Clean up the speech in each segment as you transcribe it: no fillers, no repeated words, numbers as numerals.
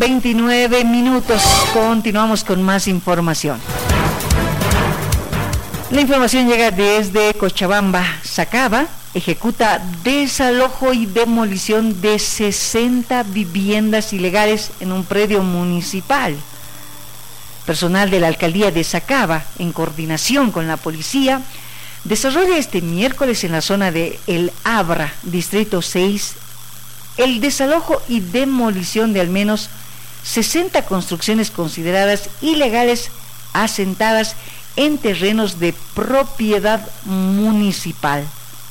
6:29. Continuamos con más información. La información llega desde Cochabamba. Sacaba ejecuta desalojo y demolición de 60 viviendas ilegales en un predio municipal. Personal de la alcaldía de Sacaba, en coordinación con la policía, desarrolla este miércoles en la zona de El Abra, distrito 6, el desalojo y demolición de al menos 60 construcciones consideradas ilegales asentadas en terrenos de propiedad municipal.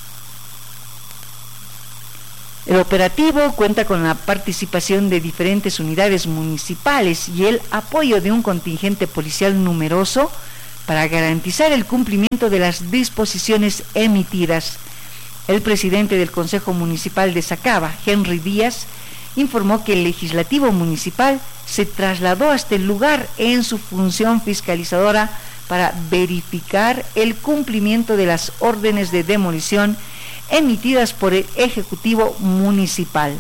El operativo cuenta con la participación de diferentes unidades municipales y el apoyo de un contingente policial numeroso para garantizar el cumplimiento de las disposiciones emitidas. El presidente del Consejo Municipal de Sacaba, Henry Díaz, informó que el legislativo municipal se trasladó hasta el lugar en su función fiscalizadora para verificar el cumplimiento de las órdenes de demolición emitidas por el Ejecutivo Municipal.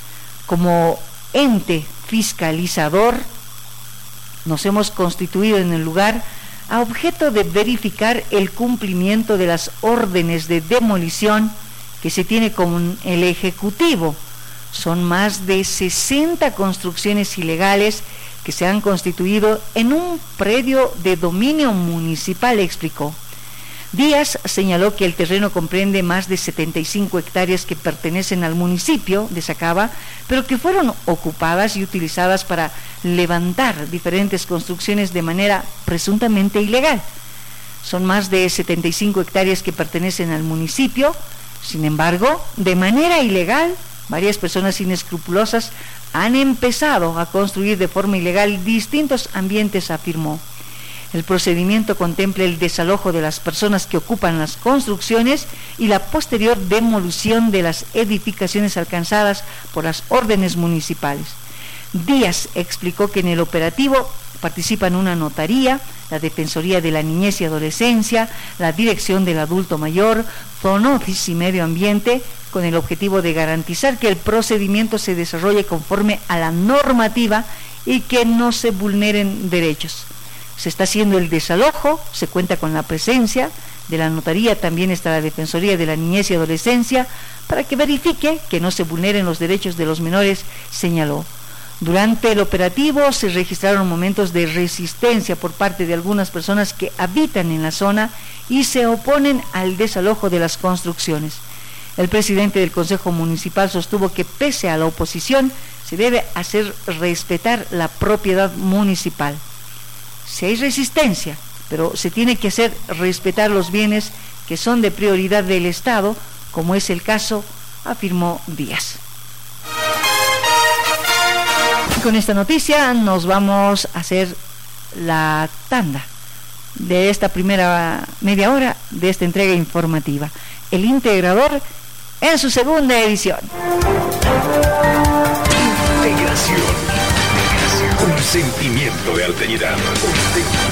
Como ente fiscalizador, nos hemos constituido en el lugar a objeto de verificar el cumplimiento de las órdenes de demolición que se tiene con el Ejecutivo. Son más de 60 construcciones ilegales que se han constituido en un predio de dominio municipal, explicó. Díaz señaló que el terreno comprende más de 75 hectáreas que pertenecen al municipio de Sacaba, pero que fueron ocupadas y utilizadas para levantar diferentes construcciones de manera presuntamente ilegal. Son más de 75 hectáreas que pertenecen al municipio. Sin embargo, de manera ilegal, varias personas inescrupulosas han empezado a construir de forma ilegal distintos ambientes, afirmó. El procedimiento contempla el desalojo de las personas que ocupan las construcciones y la posterior demolición de las edificaciones alcanzadas por las órdenes municipales. Díaz explicó que en el operativo participan una notaría, la Defensoría de la Niñez y Adolescencia, la Dirección del Adulto Mayor, Zonotis y Medio Ambiente, con el objetivo de garantizar que el procedimiento se desarrolle conforme a la normativa y que no se vulneren derechos. Se está haciendo el desalojo, se cuenta con la presencia de la notaría, también está la Defensoría de la Niñez y Adolescencia, para que verifique que no se vulneren los derechos de los menores, señaló. Durante el operativo se registraron momentos de resistencia por parte de algunas personas que habitan en la zona y se oponen al desalojo de las construcciones. El presidente del Consejo Municipal sostuvo que pese a la oposición se debe hacer respetar la propiedad municipal. Si hay resistencia, pero se tiene que hacer respetar los bienes que son de prioridad del Estado, como es el caso, afirmó Díaz. Y con esta noticia nos vamos a hacer la tanda de esta primera media hora de esta entrega informativa. El Integrador en su segunda edición. Integración. Un sentimiento de alteridad.